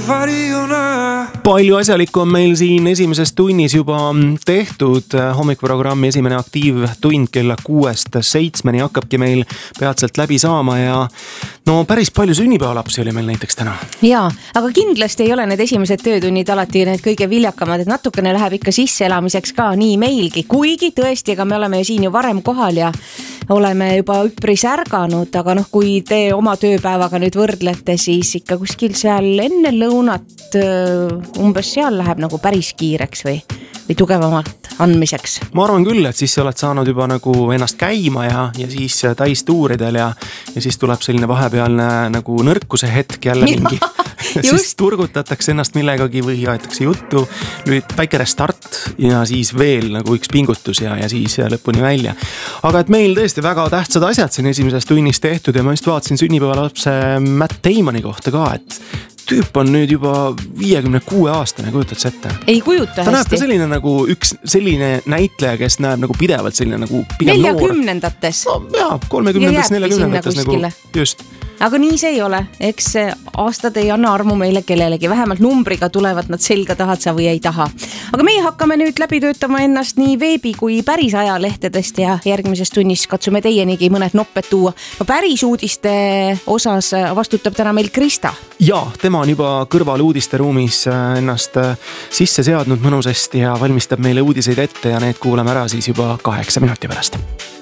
Palju asjalikku on meil siin esimeses tunnis juba tehtud. Hommikuprogrammi esimene aktiivtund kella 6-7 hakkabki meil peatselt läbi saama ja no päris palju sünnipäevalapsi oli meil näiteks täna. Jaa, aga kindlasti ei ole need esimesed töötunnid alati need kõige viljakamad, et natukene läheb ikka sisseelamiseks ka nii meilgi, kuigi tõesti, ega me oleme siin ju varem kohal ja oleme juba üpris ärganud, aga kui te oma tööpäevaga nüüd võrdlete, siis ikka kuskil seal enne lõunat umbes seal läheb nagu päris kiireks või tugevamalt andmiseks. Ma arvan küll, et siis oled saanud juba nagu ennast käima ja siis täistuuridel ja siis tuleb selline vahepealne nagu nõrkuse hetk jälle mingi. Siis turgutatakse ennast millegagi või aetakse juttu, nüüd väike restart ja siis veel nagu üks pingutus ja siis lõpuni välja. Aga et meil tõesti väga tähtsad asjad siin esimeses tunnis tehtud ja ma just vaatasin sünnipäevalapse Matt Damoni kohta ka, et tüüp on nüüd juba 56-aastane, kujutad sa ette? Ei kujuta hästi. Ta näeb ka selline nagu üks selline näitleja, kes näeb nagu pidevalt selline nagu pigem 40-ndates. No, jaa, 30-ndates, 40-ndates nagu just. Aga nii see ei ole, eks aastad ei anna armu meile kellelegi, vähemalt numbriga tulevad nad selga, tahad sa või ei taha. Aga meie hakkame nüüd läbi töötama ennast nii veebi kui päris ajalehtedest ja järgmises tunnis katsume teienigi mõned nopped tuua. No päris uudiste osas vastutab täna meil Krista. Jaa, tema on juba kõrval uudisteruumis ennast sisse seadnud mõnusasti ja valmistab meile uudiseid ette ja need kuulame ära siis juba 8 minuti pärast.